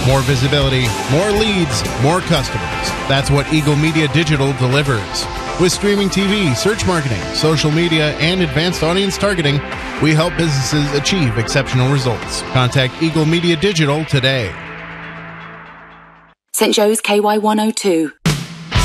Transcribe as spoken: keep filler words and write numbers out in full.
More visibility, more leads, more customers. That's what Eagle Media Digital delivers. With streaming T V, search marketing, social media, and advanced audience targeting, we help businesses achieve exceptional results. Contact Eagle Media Digital today. Saint Joe's K Y one oh two.